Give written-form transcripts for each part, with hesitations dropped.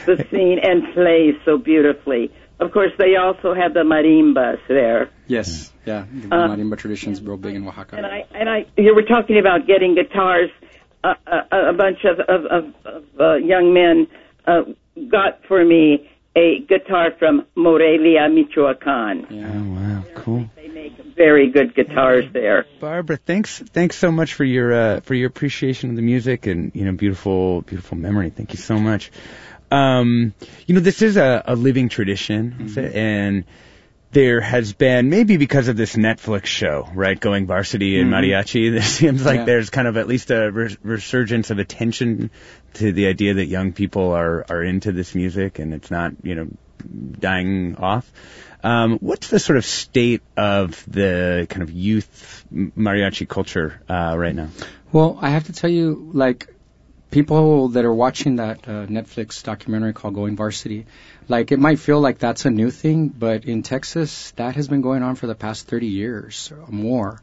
the scene and plays so beautifully. Of course, they also have the marimbas there. Yes, yeah, the marimba tradition is real big in Oaxaca. And you were talking about getting guitars. A bunch of young men got for me a guitar from Morelia, Michoacan. Yeah. Oh, wow, cool. They make very good guitars there. Barbara, thanks so much for your appreciation of the music and beautiful memory. Thank you so much. This is a living tradition, and there has been, maybe because of this Netflix show, right, Going Varsity and Mariachi, there seems like there's kind of at least a resurgence of attention to the idea that young people are into this music and it's not, dying off. What's the sort of state of the kind of youth mariachi culture right now? Well, I have to tell you, people that are watching that Netflix documentary called Going Varsity, it might feel like that's a new thing, but in Texas, that has been going on for the past 30 years or more.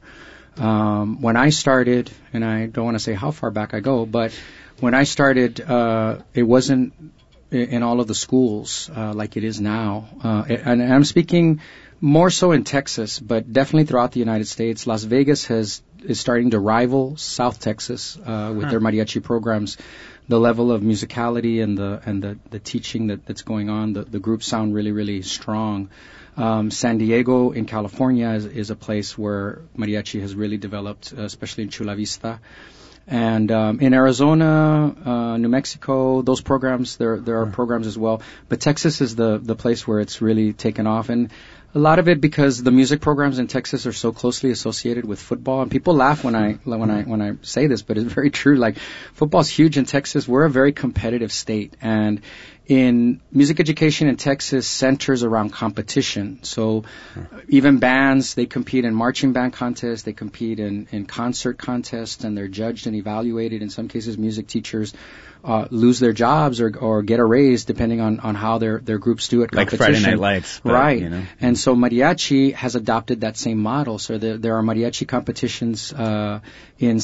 When I started, and I don't want to say how far back I go, but when I started, it wasn't in all of the schools like it is now. And I'm speaking more so in Texas, but definitely throughout the United States. Las Vegas is starting to rival South Texas with their mariachi programs. The level of musicality and the teaching that's going on, the groups sound really, really strong. San Diego in California is a place where mariachi has really developed, especially in Chula Vista. And in Arizona, New Mexico, those programs, there are programs as well. But Texas is the place where it's really taken off. And a lot of it because the music programs in Texas are so closely associated with football, and people laugh when I say this, but it's very true. Football's huge in Texas. We're a very competitive state, and in music education in Texas centers around competition. So even bands, they compete in marching band contests, they compete in concert contests, and they're judged and evaluated. In some cases, music teachers lose their jobs or get a raise depending on how their groups do at competition. Like Friday Night Lights. Right. And so mariachi has adopted that same model. So there are mariachi competitions in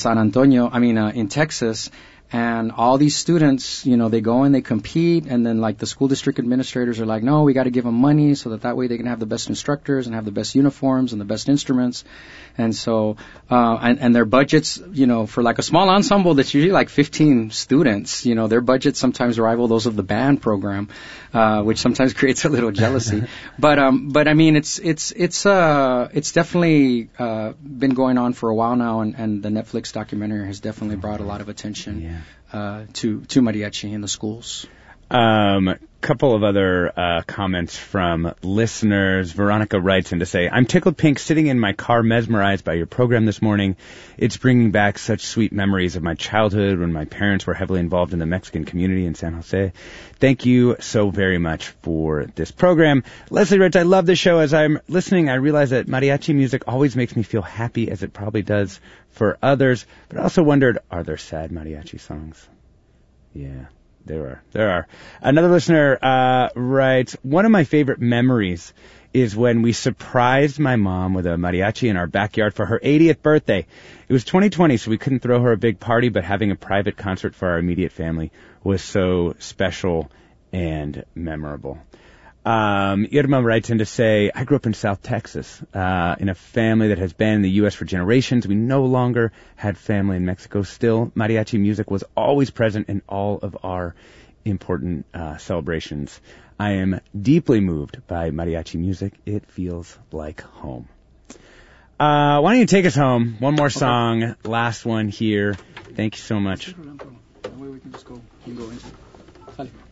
in Texas. And all these students, they go and they compete, and then the school district administrators are like, no, we got to give them money so that way they can have the best instructors and have the best uniforms and the best instruments. And so, and their budgets, for a small ensemble that's usually 15 students, their budgets sometimes rival those of the band program, which sometimes creates a little jealousy. But I mean, it's definitely been going on for a while now, and the Netflix documentary has definitely brought a lot of attention to mariachi in the schools. Couple of other comments from listeners. Veronica writes in to say, I'm tickled pink sitting in my car mesmerized by your program this morning. It's bringing back such sweet memories of my childhood when my parents were heavily involved in the Mexican community in San Jose. Thank you so very much for this program. Leslie writes, I love the show. As I'm listening, I realize that mariachi music always makes me feel happy, as it probably does for others. But I also wondered, are there sad mariachi songs? Yeah. There are. Another listener writes, one of my favorite memories is when we surprised my mom with a mariachi in our backyard for her 80th birthday. It was 2020, so we couldn't throw her a big party, but having a private concert for our immediate family was so special and memorable. Irma writes in to say, I grew up in South Texas, in a family that has been in the U.S. for generations. We no longer had family in Mexico. Still, mariachi music was always present in all of our important celebrations. I am deeply moved by mariachi music. It feels like home. Why don't you take us home? One more song, last one here. Thank you so much. That way we can just go into it.